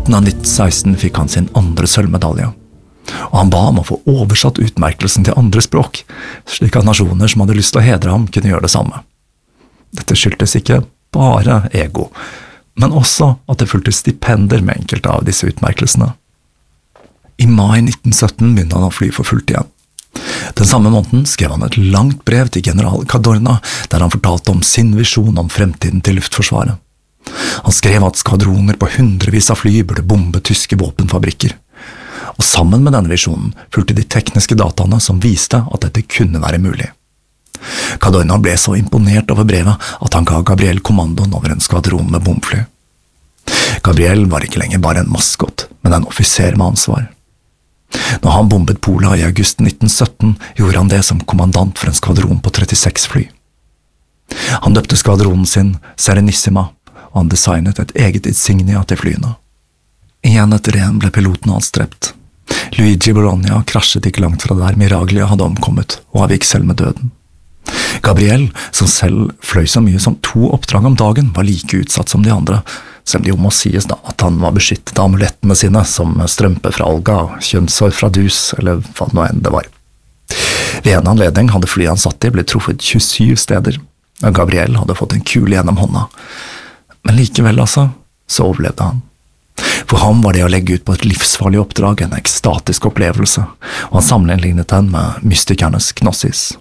slutten av 1916 fikk han sin andre sølvmedalje, og han ba om å få oversatt utmerkelsen til andre språk, slik at nasjoner som hadde lyst til å hedre ham kunne gjøre det samme. Dette skyldtes ikke bare ego, men også at det fulgte stipender med enkelte av disse utmerkelsene. I mai 1917 begynte han å fly for fullt igjen. Den samme måneden skrev han et langt brev til general Cadorna, der han fortalte om sin visjon om fremtiden til luftforsvaret. Han skrev at skvadroner på hundrevis av fly burde bombe tyske våpenfabrikker. Og sammen med denne visjonen fulgte de tekniske dataene som viste at dette kunne være mulig. Cadorna ble så imponert over brevet at han ga Gabriel kommandoen over en skvadron med bomfly. Gabriel var ikke lenger bare en maskot, men en offiser med ansvar. Når han bombet Pola i august 1917, gjorde han det som kommandant for en skvadron på 36 fly. Han døpte skvadronen sin Serenissima, og han designet et eget insignia til flyene. Igjen etter en ble piloten hans drept. Luigi Bologna krasjet ikke langt fra der Miraglia hadde omkommet, og avgikk selv med døden. Gabriel, som selv fløy så mye som 2 oppdrag om dagen, var like utsatt som de andre, selv det jo må sies da at han var beskyttet av amulettene sine, som strømpe fra Olga, kjønnshår fra Dus, eller hva nå enn det var. Ved en anledning hadde flyet han satt i blitt truffet 27 steder, og Gabriel hadde fått en kule gjennom hånda. Men likevel så overlevde han. For ham var det å legge ut på et livsfarlig oppdrag en ekstatisk opplevelse, og han sammenlignet den med mystikernes Gnosis.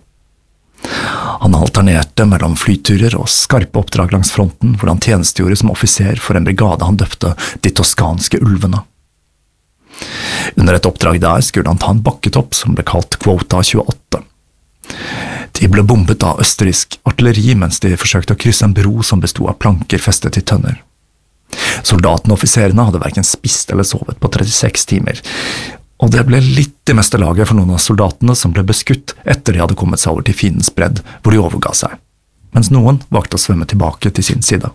Han alternerte mellom flyturer og skarpe oppdrag langs fronten, hvor han tjenestegjorde som offiser for en brigade han døpte De toskanske ulvene. Under et oppdrag der skulle han ta en bakketopp som ble kalt Quota 28. De ble bombet av østerriksk artilleri mens de forsøkte å krysse en bro som bestod av planker festet i tønner. Soldatene og offiserene hadde hverken spist eller sovet på 36 timer, og det ble litt i meste laget for noen av soldatene som ble beskutt etter de hadde kommet seg over til fiendens bredd, hvor de overga seg, mens noen valgte å svømme tilbake til sin side.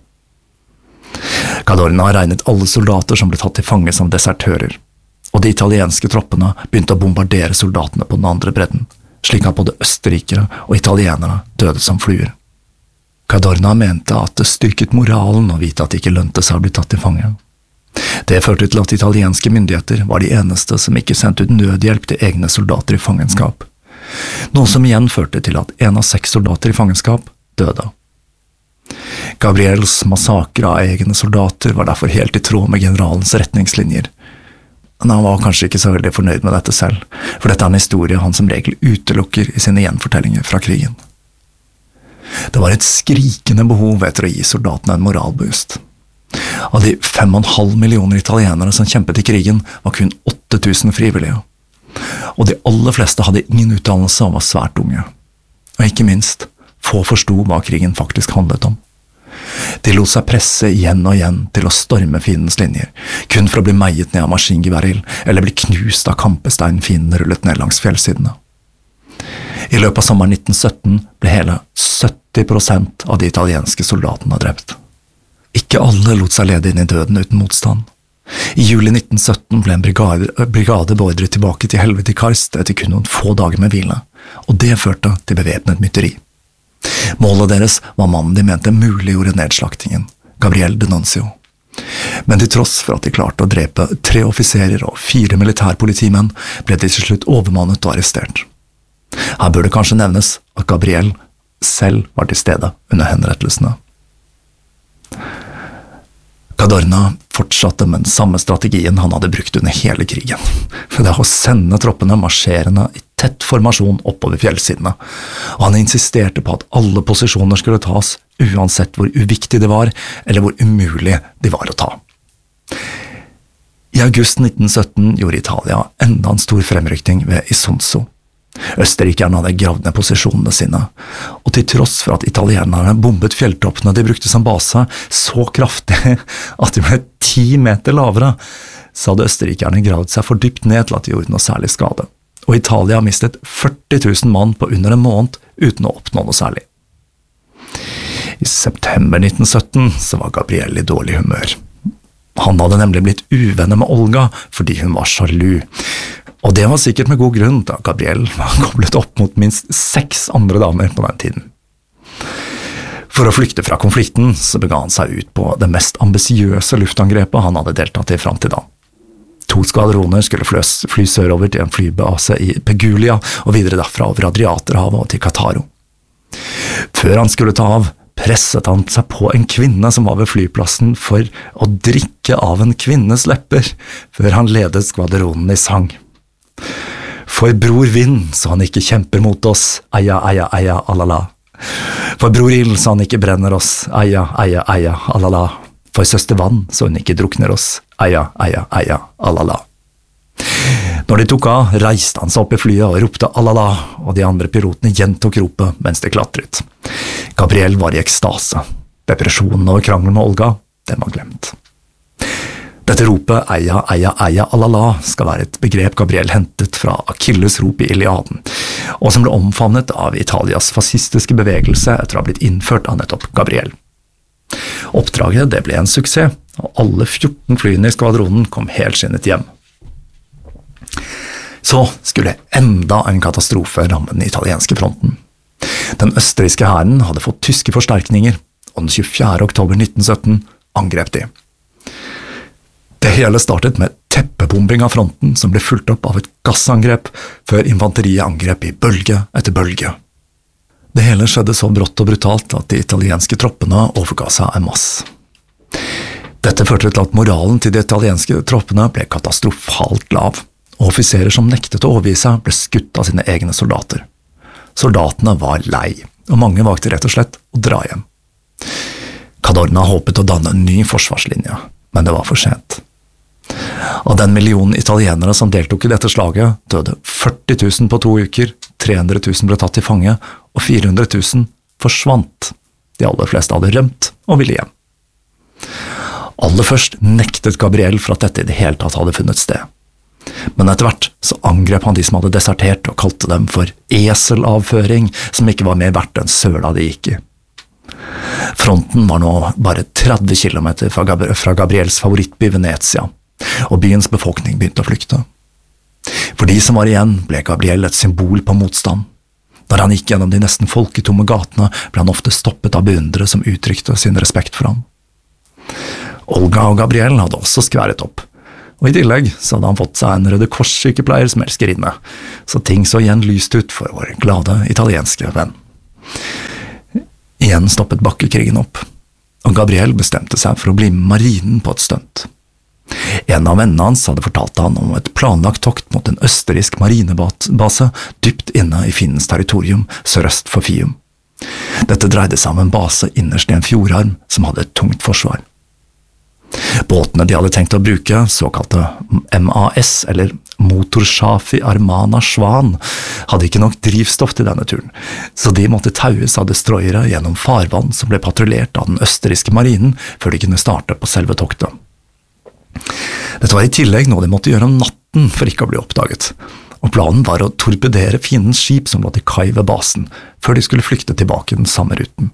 Cadorna regnet alle soldater som ble tatt til fange som desertører, og de italienske troppene begynte å bombardere soldatene på den andre bredden, slik at både østerrikere og italienere døde som fluer. Cadorna mente at det styrket moralen å vite at det ikke lønte seg å bli tatt til fange. Det førte til at italienske myndigheter var de eneste som ikke sendte ut nødhjelp til egne soldater i fangenskap, noe som igjen førte til at 1 av 6 soldater i fangenskap døde. Gabriels massakre av egne soldater var derfor helt i tråd med generalens retningslinjer, men han var kanskje ikke så veldig fornøyd med dette selv, for dette er en historie han som regel utelukker i sine gjenfortellinger fra krigen. Det var et skrikende behov etter å gi soldatene en moralboost. Av de 5,5 millioner italienere som kjempet i krigen, var kun 8000 frivillige. Og de aller fleste hadde ingen utdannelse og var svært unge. Og ikke minst, få forstod hva krigen faktisk handlet om. De lot seg presse igjen og igjen til å storme fiendens linjer, kun for å bli meiet ned av maskingeværild, eller bli knust av kampestein fienden rullet ned langs fjellsidene. I løpet av sommeren 1917 ble hele 70% av de italienske soldatene drept. Ikke alle lot seg lede inn i døden uten motstand. I juli 1917 ble en brigade beordret tilbake til helvete Karst etter kun noen få dager med hvile, og det førte til bevæpnet mytteri. Målet deres var mannen de mente muliggjorde nedslaktingen, Gabriel D'Annunzio. Men til tross for at de klarte å drepe 3 offiserer og 4 militærpolitimenn, ble de til slutt overmannet og arrestert. Her bør det kanskje nevnes at Gabriel selv var til stede under henrettelsene. Cadorna fortsatte med den samme strategien han hadde brukt under hele krigen, for det å sende troppene marsjerende i tett formasjon oppover fjellsidene, og han insisterte på at alle posisjoner skulle tas, uansett hvor uviktig det var, eller hvor umulig de var å ta. I august 1917 gjorde Italia enda en stor fremrykning ved Isonzo. Østerrikerne hadde gravd ned posisjonene sine, og til tross for at italienerne bombet fjelltoppene de brukte som base så kraftig at de ble 10 meter lavere, så hadde østerrikerne gravd seg for dypt ned til at de gjorde noe særlig skade, og Italia mistet 40 000 mann på under en måned uten å oppnå noe særlig. I september 1917 så var Gabriel i dårlig humør. Han hadde nemlig blitt uvenner med Olga fordi hun var sjalu. Og det var sikkert med god grunn, da Gabriel var koblet opp mot minst 6 andre damer på den tiden. For å flykte fra konflikten så bega han seg ut på det mest ambisiøse luftangrepet han hadde deltatt i fram til da. 2 skvadroner skulle fly sørover til en flybase i Pegulia og videre derfra over Adriaterhavet og til Cattaro. Før han skulle ta av, presset han seg på en kvinne som var ved flyplassen for å drikke av en kvinnes lepper, før han ledet skvadronen i sang. For bror vind, så han ikke kjemper mot oss, eia, eia, eia, alala. For bror ild, så han ikke brenner oss, eia, eia, eia, alala. For søster vann, så hun ikke drukner oss, eia, eia, eia, alala. Når de tok av, reiste han seg opp i flyet og ropte alala, og de andre pilotene gjentok ropet mens de klatret. Gabriel var i ekstase. Depresjonen over krangelen med Olga, den var glemt. Dette ropet, eia, eia, eia, alala, skal være et begrep Gabriel hentet fra Achilles rop i Iliaden, og som ble omfavnet av Italias fascistiske bevegelse etter å ha blitt innført av nettopp Gabriel. Oppdraget det ble en suksess, og alle 14 flyene i skvadronen kom helskinnet hjem. Så skulle enda en katastrofe ramme den italienske fronten. Den østerrikske hæren hadde fått tyske forsterkninger, og den 24. oktober 1917 angrep de. Det hele startet med teppebombing av fronten som ble fulgt opp av et gassangrep, før infanteriet angrep i bølge etter bølge. Det hele skjedde så brått og brutalt at de italienske troppene overga seg en masse. Dette førte til at moralen til de italienske troppene ble katastrofalt lav, og offiserer som nektet å overgi seg ble skutt av sine egne soldater. Soldatene var lei, og mange valgte rett og slett å dra hjem. Cadorna håpet å danne en ny forsvarslinje, men det var for sent. Av den millionen italienere som deltok i dette slaget, døde 40 000 på 2 uker, 300 000 ble tatt til fange, og 400 000 forsvant. De aller fleste hadde rømt og ville hjem. Aller først nektet Gabriel for at dette i det hele tatt hadde funnet sted. Men etter hvert så angrep han de som hadde desertert og kalte dem for eselavføring, som ikke var mer verdt enn søla de gikk i. Fronten var nå bare 30 kilometer fra Gabriels favorittby Venezia, og byens befolkning begynte å flykte. For de som var igjen ble Gabriel et symbol på motstand. Når han gikk gjennom de nesten folketomme gatene, ble han ofte stoppet av beundrere som uttrykte sin respekt for ham. Olga og Gabriel hadde også skværet opp, og i tillegg så hadde han fått seg en Røde Kors-sykepleier som elskerinne, så ting så igjen lyst ut for vår glade italienske venn. Igjen stoppet bakkekrigen opp, og Gabriel bestemte seg for å bli med marinen på et stunt. En av vennene hans hadde fortalt han om et planlagt tokt mot en østerriksk marinebase dypt inne i fiendens territorium sørøst for Fium. Dette dreide seg om en base innerst i en fjordarm som hadde et tungt forsvar. Båtene de hadde tenkt å bruke, såkalte MAS, eller Motorschafi Armana Svan, hadde ikke nok drivstoff til denne turen, så de måtte taues av destroyere gjennom farvann som ble patruljert av den østerrikske marinen før de kunne starte på selve toktet. Dette var i tillegg noe de måtte gjøre om natten for ikke å bli oppdaget, og planen var å torpedere fiendens skip som lå til kai ved basen, før de skulle flykte tilbake den samme ruten.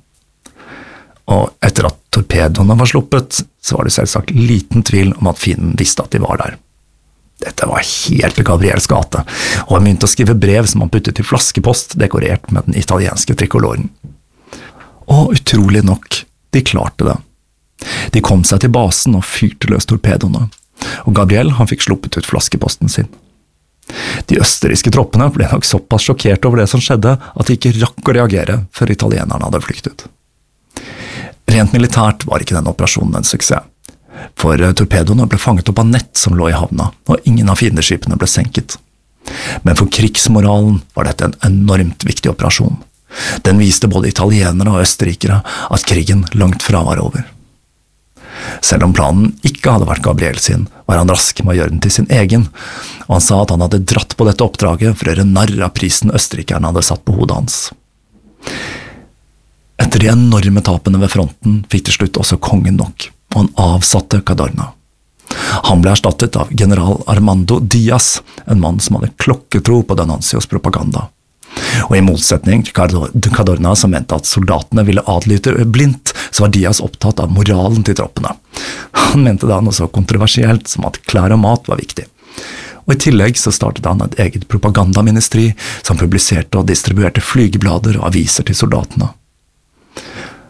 Og etter at torpedoene var sluppet, så var det selvsagt liten tvil om at fienden visste at de var der. Dette var helt Gabriels gate, og han begynte å skrive brev som han puttet i flaskepost, dekorert med den italienske trikoloren. Og utrolig nok, de klarte det. De kom seg til basen og fyrte løs torpedoene, og Gabriel han fikk sluppet ut flaskeposten sin. De østerrikske troppene ble nok såpass sjokkert over det som skjedde, at de ikke rakk å reagere før italienerne hadde flyktet. Rent militært var ikke denne operasjonen en suksess, for torpedoene ble fanget opp av nett som lå i havna, og ingen av fiendeskipene ble senket. Men for krigsmoralen var dette en enormt viktig operasjon. Den viste både italienere og østerrikere at krigen langt fra var over. Selv om planen ikke hadde vært Gabriel sin, var han rask med å gjøre den til sin egen, og han sa at han hadde dratt på dette oppdraget for å gjøre narr av prisen østerrikerne hadde satt på hodet hans. Etter de enorme tapene ved fronten fikk til slutt også kongen nok, og han avsatte Cadorna. Han ble erstattet av general Armando Diaz, en mann som hadde klokketro på D'Annunzios propaganda. Og i motsetning til Cadorna, som mente at soldatene ville adlyde blindt, så var Diaz opptatt av moralen til troppene. Han mente da noe så kontroversielt som at klær og mat var viktig. Og i tillegg så startet han et eget propagandaministeri som publiserte og distribuerte flygeblader og aviser til soldatene.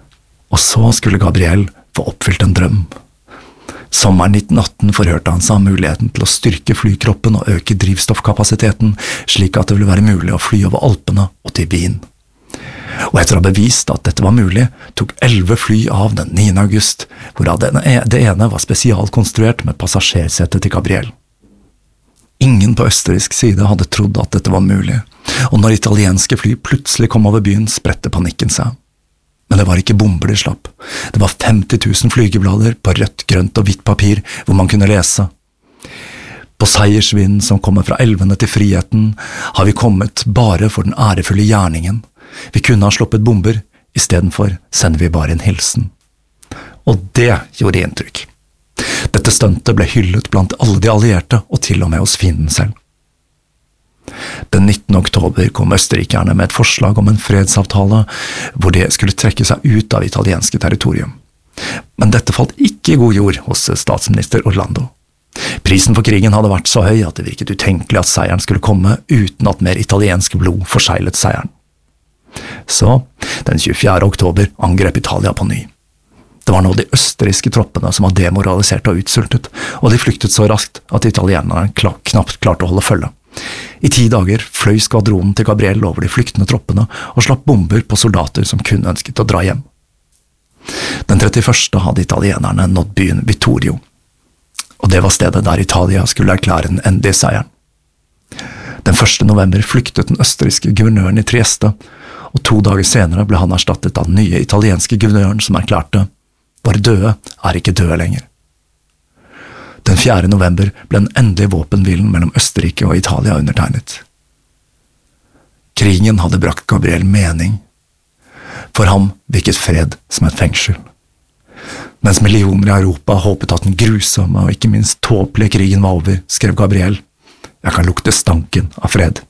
Og så skulle Gabriel få oppfylt en drøm. Sommeren 1918 forhørte han seg om muligheten til å styrke flykroppen og øke drivstoffkapasiteten, slik at det ville være mulig å fly over Alpene og til Wien. Og etter å ha bevist at dette var mulig, tok 11 fly av den 9. august, hvorav det ene var spesialkonstruert med passasjersete til Gabriel. Ingen på østerriksk side hadde trodd at dette var mulig, og når italienske fly plutselig kom over byen, spredte panikken seg. Men det var ikke bomber de slapp. Det var 50 000 flygeblader på rødt, grønt og hvitt papir, hvor man kunne lese. På seiersvinden som kommer fra elvene til friheten, har vi kommet bare for den ærefulle gjerningen. Vi kunne ha sluppet bomber, i stedet for sender vi bare en hilsen. Og det gjorde inntrykk. Dette stuntet ble hyllet blant alle de allierte, og til og med hos fienden selv. Den 19. oktober kom østerrikerne med et forslag om en fredsavtale, hvor de skulle trekke seg ut av italienske territorium. Men dette falt ikke i god jord hos statsminister Orlando. Prisen for krigen hadde vært så høy at det virket utenkelig at seieren skulle komme uten at mer italiensk blod forseglet seieren. Så, den 24. oktober angrep Italia på ny. Det var nå de østerrikske troppene som var demoralisert og utsultet, og de flyktet så raskt at italienerne knapt klarte å holde følge. I 10 dager fløy skvadronen til Gabriel over de flyktende troppene og slapp bomber på soldater som kun ønsket å dra hjem. Den 31. hadde italienerne nådd byen Vittorio, og det var stedet der Italia skulle erklære den endelige seieren. Den 1. november flyktet den østerrikske guvernøren i Trieste, og 2 dager senere ble han erstattet av den nye italienske guvernøren som erklærte «Våre døde er ikke døde lenger». Den 4. november ble den endelige våpenhvilen mellom Østerrike og Italia undertegnet. Krigen hadde brakt Gabriel mening. For ham virket fred som et fengsel. Mens millioner i Europa håpet at den grusomme og ikke minst tåpelige krigen var over, skrev Gabriel, «Jeg kan lukte stanken av fred».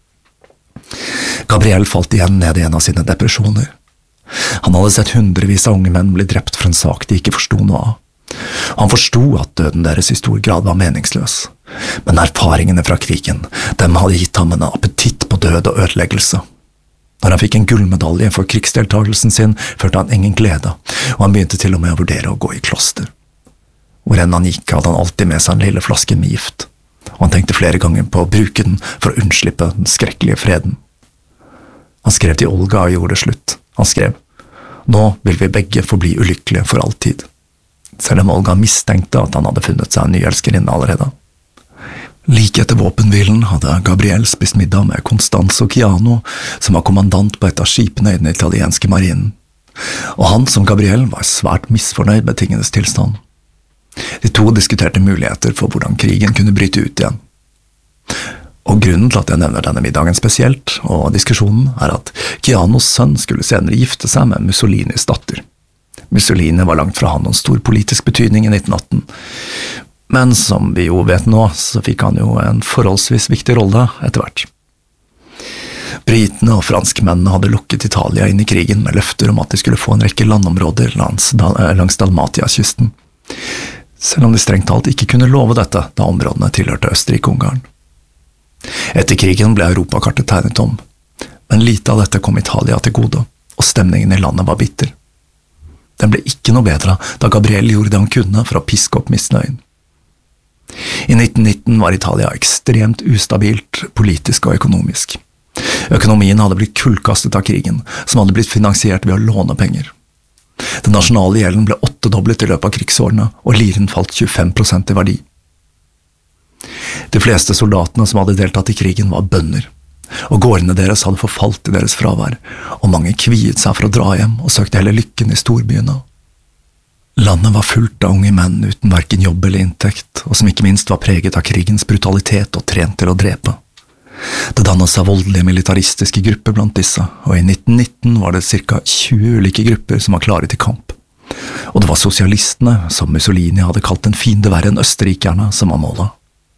Gabriel falt igjen ned i en av sine depresjoner. Han hadde sett hundrevis av unge menn bli drept for en sak de ikke forstod noe av. Han forstod at døden deres i stor grad var meningsløs, men erfaringene fra krigen, dem hadde gitt ham en appetitt på død og ødeleggelse. Når han fikk en gullmedalje for krigsdeltagelsen sin, følte han ingen glede, og han begynte til og med å vurdere å gå i kloster. Hvor enn han gikk, hadde han alltid med seg en lille flaske med gift, og han tenkte flere ganger på å bruke den for å unnslippe den skrekkelige freden. Han skrev til Olga og gjorde det slutt. Han skrev, «Nå vil vi begge forbli ulykkelige for alltid». Selv om Olga mistenkte at han hadde funnet seg en ny elskerinne allerede. Like etter våpenhvilen hadde Gabriel spist middag med Constanzo Chiano, som var kommandant på et av skipene i den italienske marinen. Og han, som Gabriel, var svært misfornøyd med tingenes tilstand. De to diskuterte muligheter for hvordan krigen kunne bryte ut igjen. Og grunnen til at jeg nevner denne middagen spesielt, og diskusjonen, er at Chianos sønn skulle senere gifte seg med Mussolinis datter. Mussolini var langt fra han noen stor politisk betydning i 1918, men som vi jo vet nå, så fikk han jo en forholdsvis viktig rolle etter hvert. Britene og franskmennene hadde lukket Italia inn i krigen med løfter om at de skulle få en rekke landområder langs Dalmatia-kysten, selv om de strengt talt ikke kunne love dette da områdene tilhørte Østerrike-Ungarn. Etter krigen ble Europakartet tegnet om, men lite av dette kom Italia til gode, og stemningen i landet var bitter. Den ble ikke noe bedre da Gabriel gjorde det han kunne for å piske opp misnøyen. I 1919 var Italia ekstremt ustabilt politisk og økonomisk. Økonomien hadde blitt kullkastet av krigen, som hadde blitt finansiert ved å låne penger. Den nasjonale gjelden ble 8-doblet i løpet av krigsårene, og liren falt 25% i verdi. De fleste soldatene som hadde deltatt i krigen var bønder, og gårdene deres hadde forfalt i deres fravær, og mange kviet seg for å dra hjem og søkte heller lykken i storbyene. Landet var fullt av unge menn uten hverken jobb eller inntekt, og som ikke minst var preget av krigens brutalitet og trent til å drepe. Det dannet seg voldelige militaristiske grupper blant disse, og i 1919 var det ca. 20 ulike grupper som var klare til kamp. Og det var sosialistene, som Mussolini hadde kalt en fiende verre enn østerrikerne, som var målet.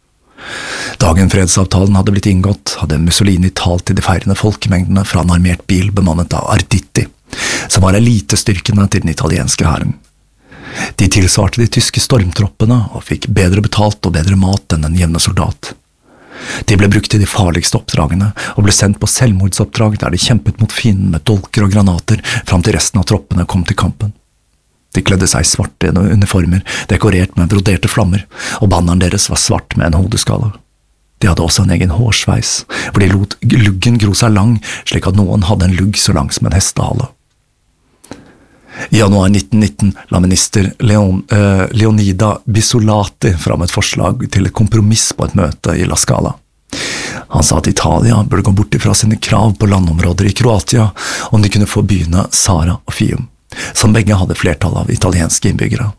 Dagen fredsavtalen hadde blitt inngått, hadde Mussolini talt til de feirende folkemengdene fra en armert bil bemannet av Arditi, som var elitestyrkene til den italienske hæren. De tilsvarte de tyske stormtroppene og fikk bedre betalt og bedre mat enn en jevne soldat. De ble brukt i de farligste oppdragene og ble sendt på selvmordsoppdrag der de kjempet mot fienden med dolker og granater fram til resten av troppene kom til kampen. De kledde seg i svarte uniformer, dekorert med broderte flammer, og banneren deres var svart med en hodeskalle. De hadde også en egen hårsveis, hvor de lot luggen gro seg lang, slik at noen hadde en lugg så lang som en hestehale. I januar 1919 la minister Leonida Bissolati fram et forslag til et kompromiss på et møte i La Scala. Han sa at Italia burde gå bort ifra sine krav på landområder i Kroatia om de kunne få byene Zara og Fium, som begge hadde flertall av italienske innbyggere.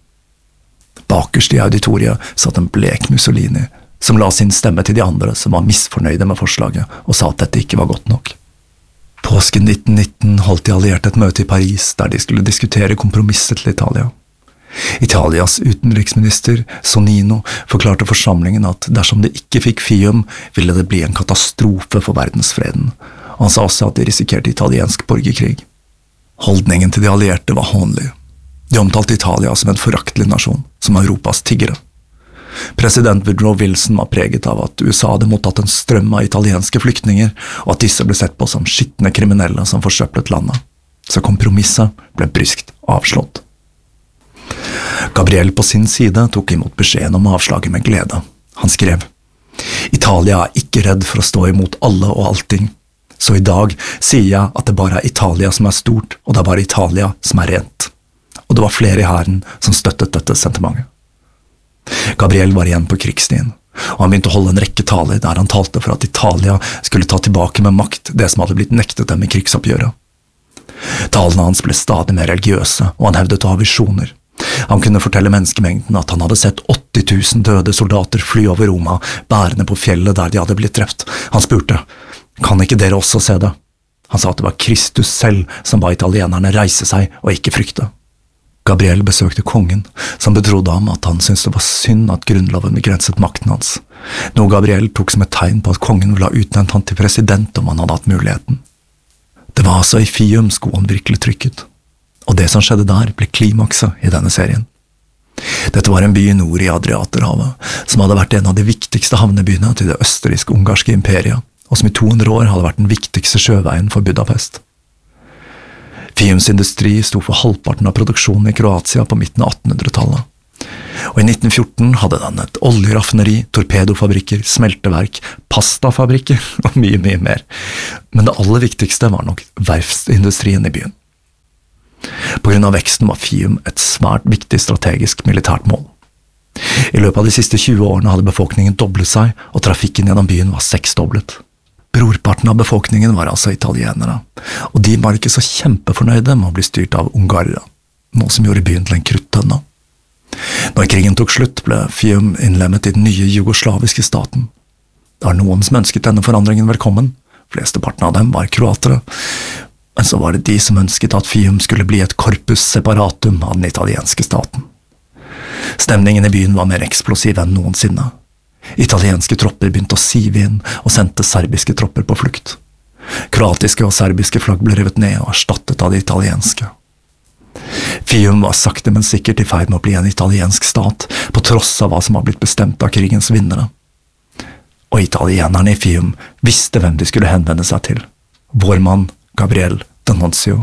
Bakerst i auditoriet satt en blek Mussolini, som la sin stemme til de andre som var misfornøyde med forslaget og sa at dette ikke var godt nok. Påsken 1919 holdt de allierte et møte i Paris der de skulle diskutere kompromisset til Italia. Italias utenriksminister Sonnino forklarte forsamlingen at dersom de ikke fikk Fium, ville det bli en katastrofe for verdensfreden. Han sa også at de risikerte italiensk borgerkrig. Holdningen til de allierte var hånlig. De omtalte Italia som en foraktelig nasjon, som Europas tiggere. President Woodrow Wilson var preget av at USA hadde mottatt en strøm av italienske flyktninger, og at disse ble sett på som skittende kriminelle som forsøplet landet. Så kompromisset ble bryskt avslått. Gabriel på sin side tok imot beskjeden om avslaget med glede. Han skrev: «Italia er ikke redd for å stå imot alle og allting. Så i dag sier jeg at det bare er Italia som er stort, og det er bare Italia som er rent.» Og det var flere i hæren som støttet dette sentimentet. Gabriel var igjen på krigsstien, og han begynte å holde en rekke taler der han talte for at Italia skulle ta tilbake med makt det som hadde blitt nektet dem i krigsoppgjøret. Talene hans ble stadig mer religiøse, og han hevdet å ha visjoner. Han kunne fortelle menneskemengden at han hadde sett 80 000 døde soldater fly over Roma, bærende på fjellet der de hadde blitt drept. Han spurte: «Kan ikke dere også se det?» Han sa at det var Kristus selv som ba italienerne reise seg og ikke frykte. Gabriel besøkte kongen, som betrodde ham at han syntes det var synd at grunnloven begrenset makten hans, noe Gabriel tok som et tegn på at kongen ville ha utnevnt han til president om han hadde hatt muligheten. Det var altså i Fium skoen virkelig trykket, og det som skjedde der ble klimakset i denne serien. Dette var en by i nord i Adriaterhavet, som hadde vært en av de viktigste havnebyene til det østerriksk-ungarske imperiet, og som i 200 år hadde vært den viktigste sjøveien for Budapest. Fiums industri sto for halvparten av produksjonen i Kroatia på midten av 1800-tallet. Og i 1914 hadde den et oljeraffineri, torpedofabrikker, smelteverk, pastafabrikker og mye mer. Men det aller viktigste var nok verftsindustrien i byen. På grunn av veksten var Fium et svært viktig strategisk militært mål. I løpet av de siste 20 årene hadde befolkningen doblet seg, og trafikken gjennom byen var 6-doblet. Brorparten av befolkningen var altså italienere, og de var ikke så kjempefornøyde med å bli styrt av ungarere, noe som gjorde byen til en kruttønne. Når krigen tok slutt, ble Fium innlemmet i den nye jugoslaviske staten. Det var noen som ønsket denne forandringen velkommen, flesteparten av dem var kroatere, men så var det de som ønsket at Fium skulle bli et corpus separatum av den italienske staten. Stemningen i byen var mer eksplosiv enn noensinne. Italienske tropper begynte å sive inn og sendte serbiske tropper på flukt. Kroatiske og serbiske flagg ble revet ned og erstattet av de italienske. Fium var sakte, men sikkert i ferd med å bli en italiensk stat, på tross av hva som var blitt bestemt av krigens vinnere. Og italienerne i Fium visste hvem de skulle henvende seg til. Vår mann, Gabriel D'Annunzio.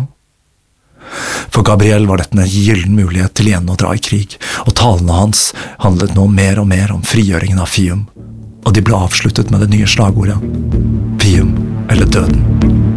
For Gabriel var dette en gyllen mulighet til igjen å dra i krig, og talene hans handlet nå mer og mer om frigjøringen av Fium, og de ble avsluttet med det nye slagordet: Fium eller døden.